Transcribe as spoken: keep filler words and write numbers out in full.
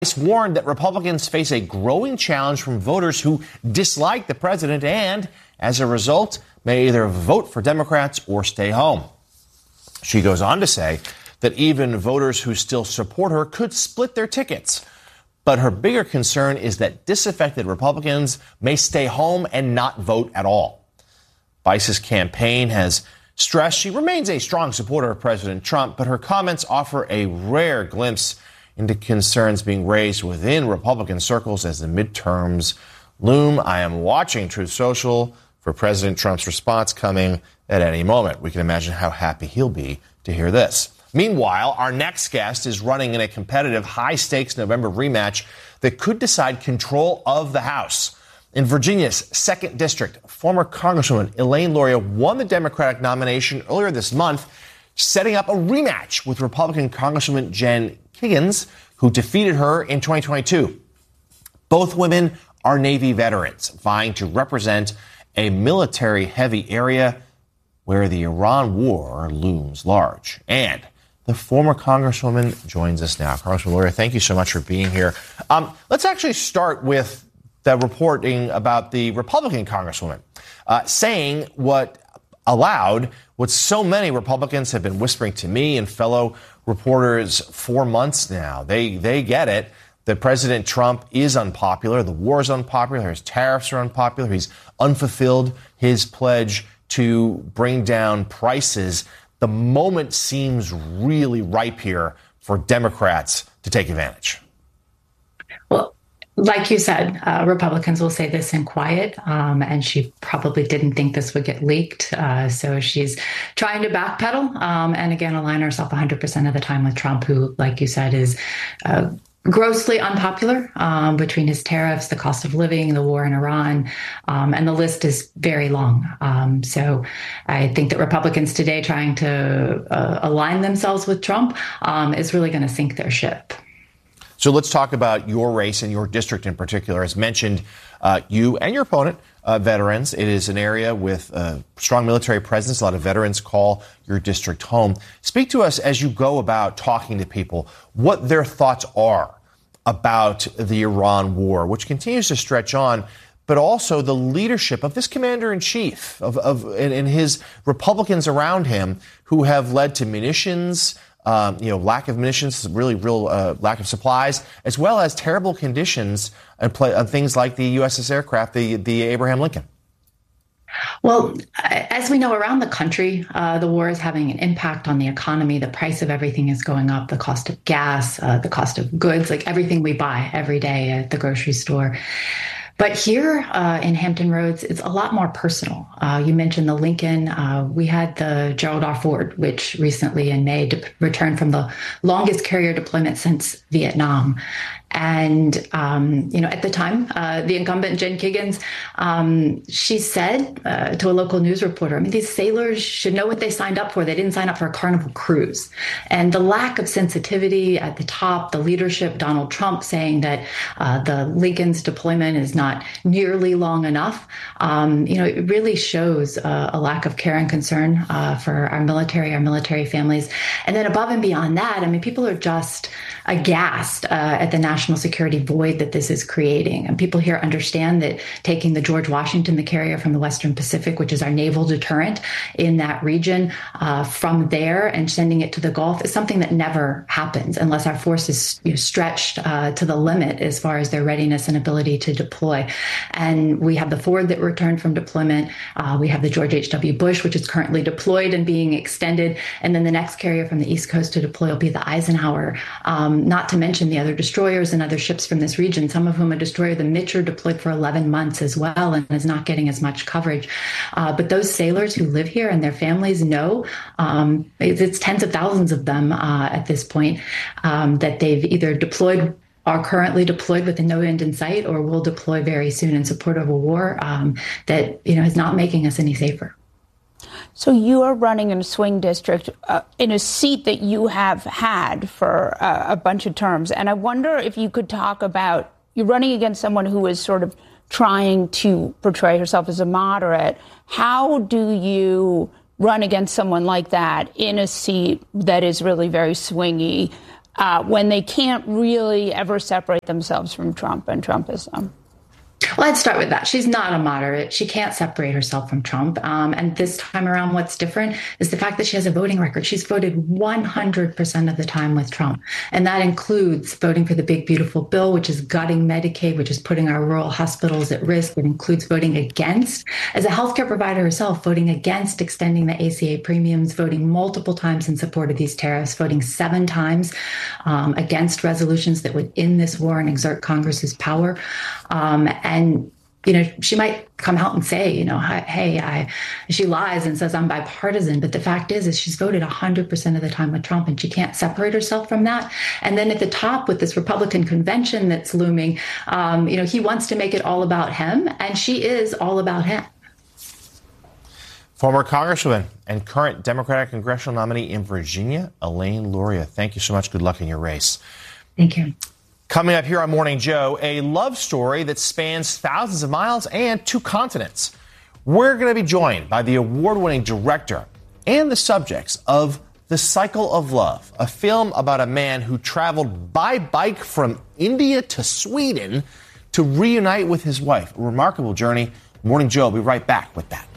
warned that Republicans face a growing challenge from voters who dislike the president and, as a result, may either vote for Democrats or stay home. She goes on to say that even voters who still support her could split their tickets. But her bigger concern is that disaffected Republicans may stay home and not vote at all. Bice's campaign has stressed she remains a strong supporter of President Trump, but her comments offer a rare glimpse into concerns being raised within Republican circles as the midterms loom. I am watching Truth Social for President Trump's response coming at any moment. We can imagine how happy he'll be to hear this. Meanwhile, our next guest is running in a competitive, high-stakes November rematch that could decide control of the House. In Virginia's second District, former Congresswoman Elaine Luria won the Democratic nomination earlier this month, setting up a rematch with Republican Congresswoman Jen Higgins, who defeated her in twenty twenty-two. Both women are Navy veterans, vying to represent a military-heavy area where the Iran war looms large. And the former Congresswoman joins us now. Congresswoman Luria, thank you so much for being here. Um, let's actually start with the reporting about the Republican Congresswoman uh, saying what aloud what so many Republicans have been whispering to me and fellow reporters for months now. They they get it that President Trump is unpopular. The war is unpopular. His tariffs are unpopular. He's unfulfilled his pledge to bring down prices. The moment seems really ripe here for Democrats to take advantage. Well, like you said, uh, Republicans will say this in quiet, um, and she probably didn't think this would get leaked. Uh, so she's trying to backpedal um, and, again, align herself one hundred percent of the time with Trump, who, like you said, is uh, grossly unpopular um, between his tariffs, the cost of living, the war in Iran, um, and the list is very long. Um, so I think that Republicans today trying to uh, align themselves with Trump um, is really going to sink their ship. So let's talk about your race and your district in particular. As mentioned, uh, you and your opponent, uh, veterans. It is an area with a strong military presence. A lot of veterans call your district home. Speak to us as you go about talking to people, what their thoughts are about the Iran war, which continues to stretch on, but also the leadership of this commander-in-chief of, of and, and his Republicans around him who have led to munitions, Um, you know, lack of munitions, really real uh, lack of supplies, as well as terrible conditions and play, uh, things like the U S S aircraft, the, the Abraham Lincoln. Well, as we know, around the country, uh, the war is having an impact on the economy. The price of everything is going up, the cost of gas, uh, the cost of goods, like everything we buy every day at the grocery store. But here uh, in Hampton Roads, it's a lot more personal. Uh, you mentioned the Lincoln. Uh, we had the Gerald R. Ford, which recently in May de- returned from the longest carrier deployment since Vietnam. And, um, you know, at the time, uh, the incumbent Jen Higgins, um, she said uh, to a local news reporter, I mean, these sailors should know what they signed up for. They didn't sign up for a Carnival cruise. And the lack of sensitivity at the top, the leadership, Donald Trump saying that uh, the Lincoln's deployment is not nearly long enough, um, you know, it really shows uh, a lack of care and concern uh, for our military, our military families. And then above and beyond that, I mean, people are just aghast uh, at the national security void that this is creating. And people here understand that taking the George Washington, the carrier from the Western Pacific, which is our naval deterrent in that region, uh, from there and sending it to the Gulf is something that never happens unless our force is you know, stretched uh, to the limit as far as their readiness and ability to deploy. And we have the Ford that returned from deployment. Uh, we have the George H W. Bush, which is currently deployed and being extended. And then the next carrier from the East Coast to deploy will be the Eisenhower. Um, not to mention the other destroyers and other ships from this region, some of whom a destroyer, the Mitcher, deployed for eleven months as well and is not getting as much coverage. Uh, but those sailors who live here and their families know, um, it's, it's tens of thousands of them uh, at this point, um, that they've either deployed are currently deployed with no end in sight or will deploy very soon in support of a war um, that, you know, is not making us any safer. So you are running in a swing district uh, in a seat that you have had for uh, a bunch of terms. And I wonder if you could talk about, you're running against someone who is sort of trying to portray herself as a moderate. How do you run against someone like that in a seat that is really very swingy? uh, when they can't really ever separate themselves from Trump and Trumpism? Well, I'd start with that. She's not a moderate. She can't separate herself from Trump. Um, and this time around, what's different is the fact that she has a voting record. She's voted one hundred percent of the time with Trump. And that includes voting for the big, beautiful bill, which is gutting Medicaid, which is putting our rural hospitals at risk. It includes voting against, as a healthcare provider herself, voting against extending the A C A premiums, voting multiple times in support of these tariffs, voting seven times um, against resolutions that would end this war and exert Congress's power. Um, and, you know, she might come out and say, you know, hey, I, she lies and says I'm bipartisan. But the fact is, is she's voted one hundred percent of the time with Trump, and she can't separate herself from that. And then at the top with this Republican convention that's looming, um, you know, he wants to make it all about him, and she is all about him. Former Congresswoman and current Democratic congressional nominee in Virginia, Elaine Luria. Thank you so much. Good luck in your race. Thank you. Coming up here on Morning Joe, a love story that spans thousands of miles and two continents. We're going to be joined by the award-winning director and the subjects of The Cycle of Love, a film about a man who traveled by bike from India to Sweden to reunite with his wife. A remarkable journey. Morning Joe will be right back with that.